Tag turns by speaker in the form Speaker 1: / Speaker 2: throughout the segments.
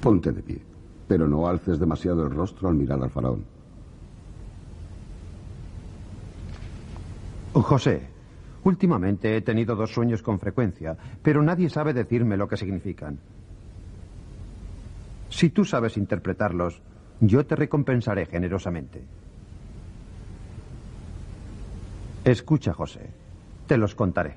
Speaker 1: Ponte de pie, pero no alces demasiado el rostro al mirar al faraón.
Speaker 2: José, últimamente he tenido 2 sueños con frecuencia, pero nadie sabe decirme lo que significan. Si tú sabes interpretarlos, yo te recompensaré generosamente. Escucha, José, te los contaré.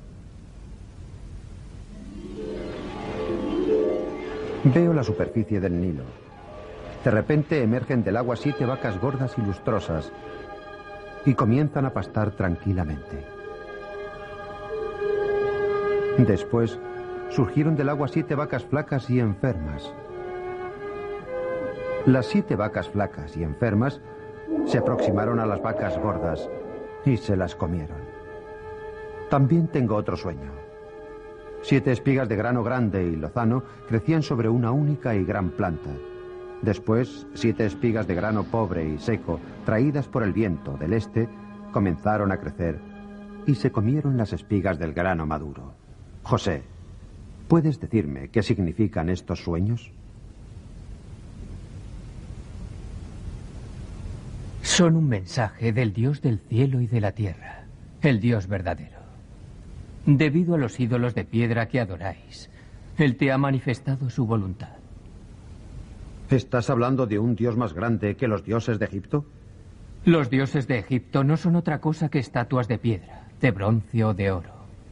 Speaker 2: Veo la superficie del Nilo. De repente emergen del agua 7 vacas gordas y lustrosas y comienzan a pastar tranquilamente. Después surgieron del agua 7 vacas flacas y enfermas. Las 7 vacas flacas y enfermas se aproximaron a las vacas gordas y se las comieron. También tengo otro sueño. 7 espigas de grano grande y lozano crecían sobre una única y gran planta. Después, 7 espigas de grano pobre y seco, traídas por el viento del este, comenzaron a crecer y se comieron las espigas del grano maduro. José, ¿puedes decirme qué significan estos sueños?
Speaker 3: Son un mensaje del Dios del cielo y de la tierra, el Dios verdadero. Debido a los ídolos de piedra que adoráis, Él te ha manifestado su voluntad.
Speaker 2: ¿Estás hablando de un Dios más grande que los dioses de Egipto?
Speaker 3: Los dioses de Egipto no son otra cosa que estatuas de piedra, de bronce o de oro.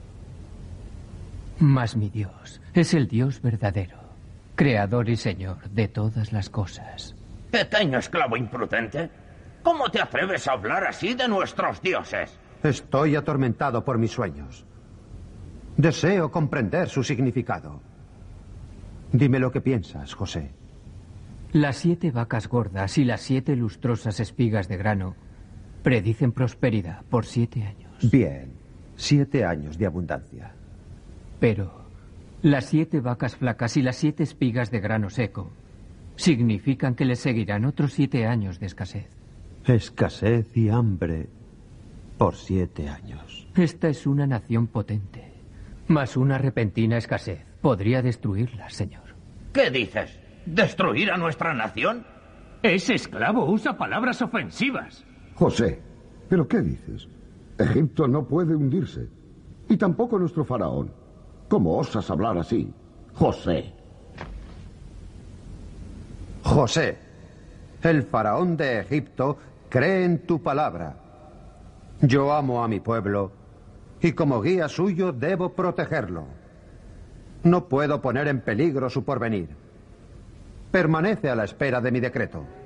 Speaker 3: Mas mi Dios es el Dios verdadero, creador y Señor de todas las cosas.
Speaker 4: Pequeño esclavo imprudente, ¿cómo te atreves a hablar así de nuestros dioses?
Speaker 2: Estoy atormentado por mis sueños. Deseo comprender su significado. Dime lo que piensas, José.
Speaker 3: Las 7 vacas gordas y las 7 lustrosas espigas de grano predicen prosperidad por 7 años.
Speaker 2: Bien, 7 años de abundancia.
Speaker 3: Pero las 7 vacas flacas y las 7 espigas de grano seco significan que le seguirán otros 7 años de escasez.
Speaker 2: Escasez y hambre por 7 años.
Speaker 3: Esta es una nación potente, mas una repentina escasez podría destruirla, señor.
Speaker 4: ¿Qué dices? ¿Destruir a nuestra nación?
Speaker 5: Ese esclavo usa palabras ofensivas.
Speaker 1: José, ¿pero qué dices? Egipto no puede hundirse. Y tampoco nuestro faraón. ¿Cómo osas hablar así, José?
Speaker 2: José, el faraón de Egipto cree en tu palabra. Yo amo a mi pueblo y como guía suyo debo protegerlo. No puedo poner en peligro su porvenir. Permanece a la espera de mi decreto.